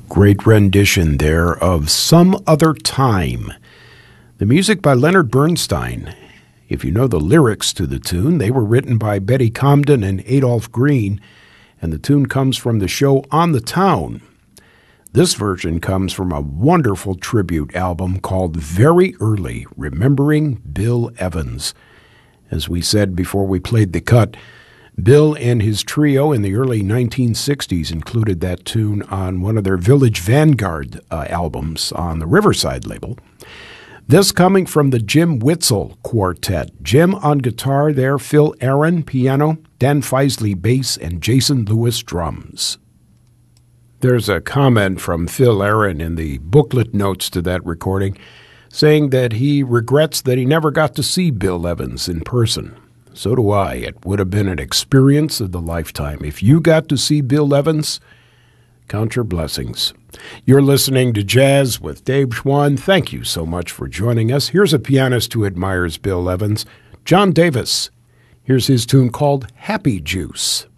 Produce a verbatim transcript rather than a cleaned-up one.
Great rendition there of Some Other Time. The music by Leonard Bernstein. If you know the lyrics to the tune, they were written by Betty Comden and Adolph Green, and the tune comes from the show On the Town. This version comes from a wonderful tribute album called Very Early, Remembering Bill Evans. As we said before we played the cut, Bill and his trio in the early nineteen sixties included that tune on one of their Village Vanguard uh, albums on the Riverside label. This coming from the Jim Witzel Quartet. Jim on guitar there, Phil Aaron piano, Dan Feisley bass, and Jason Lewis drums. There's a comment from Phil Aaron in the booklet notes to that recording saying that he regrets that he never got to see Bill Evans in person. So do I. It would have been an experience of the lifetime. If you got to see Bill Evans, count your blessings. You're listening to Jazz with Dave Schwann. Thank you so much for joining us. Here's a pianist who admires Bill Evans, John Davis. Here's his tune called Happy Juice.